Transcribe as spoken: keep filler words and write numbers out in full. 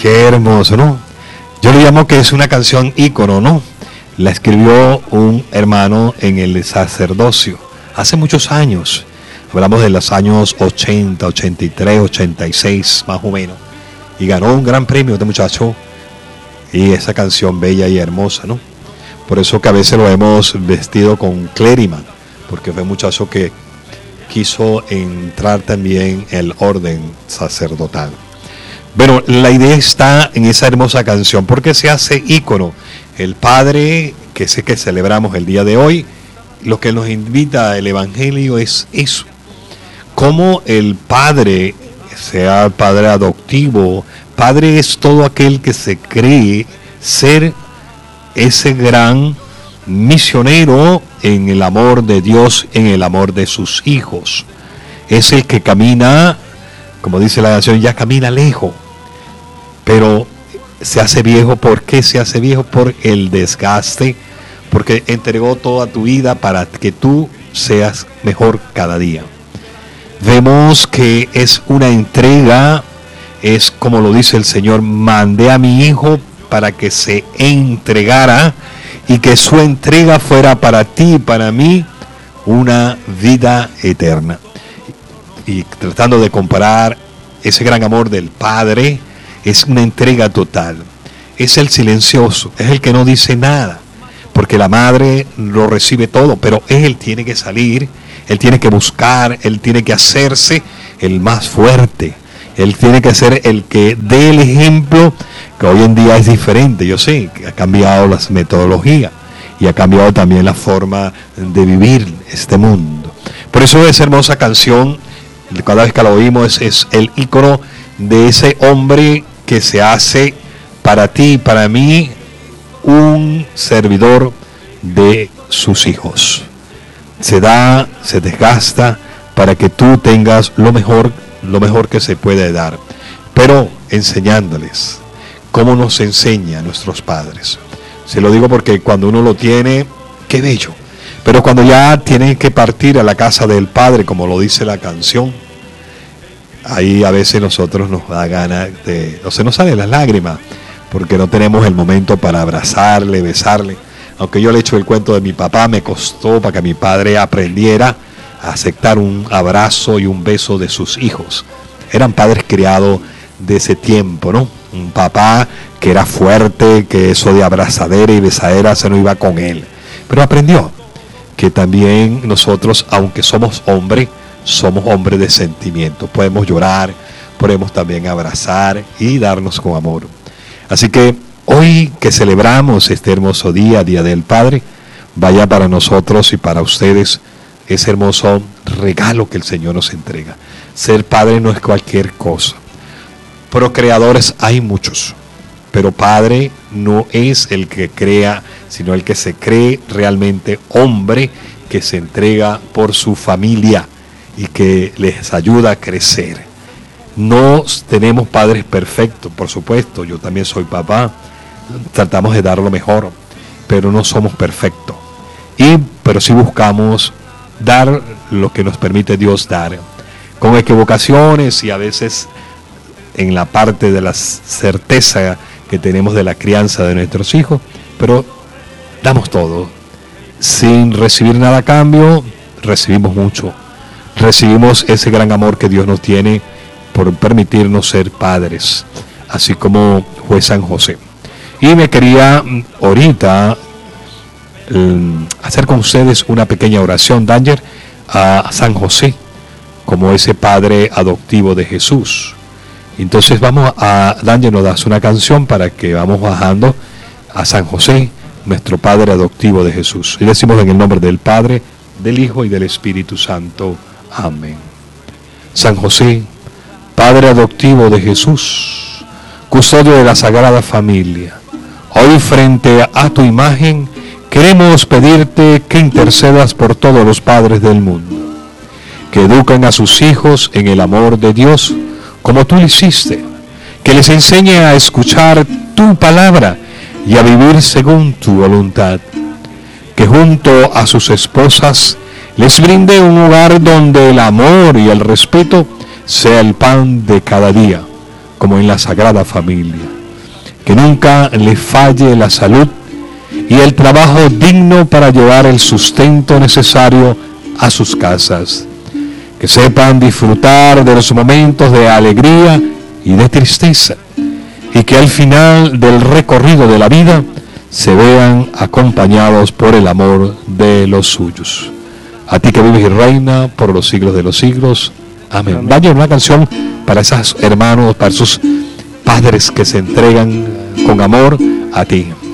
Qué hermoso, ¿no? Yo le llamo que es una canción ícono, ¿no? La escribió un hermano en el sacerdocio hace muchos años. Hablamos de los años ochenta, ochenta y tres, ochenta y seis, más o menos. Y ganó un gran premio este muchacho. Y esa canción bella y hermosa, ¿no? Por eso que a veces lo hemos vestido con clériman, porque fue un muchacho que quiso entrar también en el orden sacerdotal. Bueno, la idea está en esa hermosa canción, porque se hace ícono. El Padre, que sé que celebramos el día de hoy, lo que nos invita el Evangelio es eso. Cómo el Padre, sea el Padre adoptivo, Padre es todo aquel que se cree ser ese gran misionero en el amor de Dios, en el amor de sus hijos. Es el que camina, como dice la canción, ya camina lejos, pero se hace viejo. ¿Por qué se hace viejo? Por el desgaste, porque entregó toda tu vida para que tú seas mejor cada día. Vemos que es una entrega, es como lo dice el Señor: mandé a mi Hijo para que se entregara y que su entrega fuera para ti y para mí una vida eterna. Y tratando de comparar ese gran amor del Padre, es una entrega total. Es el silencioso, es el que no dice nada, porque la madre lo recibe todo, pero él tiene que salir, él tiene que buscar, él tiene que hacerse el más fuerte, él tiene que ser el que dé el ejemplo, que hoy en día es diferente. Yo sé que ha cambiado las metodologías y ha cambiado también la forma de vivir este mundo. Por eso esa hermosa canción, cada vez que la oímos, es, es el ícono de ese hombre que se hace para ti y para mí un servidor de sus hijos. Se da, se desgasta para que tú tengas lo mejor, lo mejor que se puede dar, pero enseñándoles cómo nos enseña nuestros padres. Se lo digo porque cuando uno lo tiene, qué bello, pero cuando ya tiene que partir a la casa del Padre, como lo dice la canción, ahí a veces nosotros nos da ganas de, o se nos salen las lágrimas, porque no tenemos el momento para abrazarle, besarle. Aunque yo le echo el cuento de mi papá, me costó para que mi padre aprendiera a aceptar un abrazo y un beso de sus hijos. Eran padres criados de ese tiempo, ¿no? Un papá que era fuerte, que eso de abrazadera y besadera se no iba con él. Pero aprendió que también nosotros, aunque somos hombres, somos hombres de sentimiento. Podemos llorar, podemos también abrazar y darnos con amor. Así que hoy que celebramos este hermoso día, Día del Padre, vaya para nosotros y para ustedes ese hermoso regalo que el Señor nos entrega. Ser padre no es cualquier cosa. Procreadores hay muchos, pero padre no es el que crea, sino el que se cree realmente hombre, que se entrega por su familia y que les ayuda a crecer. No tenemos padres perfectos, por supuesto, yo también soy papá, tratamos de dar lo mejor, pero no somos perfectos. Y, pero sí buscamos dar lo que nos permite Dios dar, con equivocaciones y a veces en la parte de la certeza que tenemos de la crianza de nuestros hijos, pero damos todo. Sin recibir nada a cambio, recibimos mucho. Recibimos ese gran amor que Dios nos tiene por permitirnos ser padres, así como fue San José. Y me quería ahorita eh, hacer con ustedes una pequeña oración, Danger, a San José, como ese padre adoptivo de Jesús. Entonces vamos a, Danger nos da una canción para que vamos bajando a San José, nuestro padre adoptivo de Jesús. Y decimos en el nombre del Padre, del Hijo y del Espíritu Santo. Amén. San José, Padre adoptivo de Jesús, custodio de la Sagrada Familia, hoy frente a tu imagen queremos pedirte que intercedas por todos los padres del mundo, que eduquen a sus hijos en el amor de Dios, como tú lo hiciste, que les enseñe a escuchar tu palabra y a vivir según tu voluntad, que junto a sus esposas les brinde un hogar donde el amor y el respeto sea el pan de cada día, como en la Sagrada Familia. Que nunca le falle la salud y el trabajo digno para llevar el sustento necesario a sus casas. Que sepan disfrutar de los momentos de alegría y de tristeza, y que al final del recorrido de la vida se vean acompañados por el amor de los suyos. A ti que vives y reina por los siglos de los siglos. Amén. Amén. Vaya una canción para esos hermanos, para esos padres que se entregan con amor a ti.